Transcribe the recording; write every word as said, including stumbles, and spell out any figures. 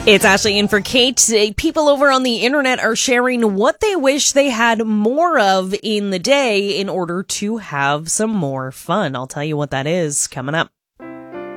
It's Ashley in for Kate. People over on the internet are sharing what they wish they had more of in the day in order to have some more fun. I'll tell you what that is coming up.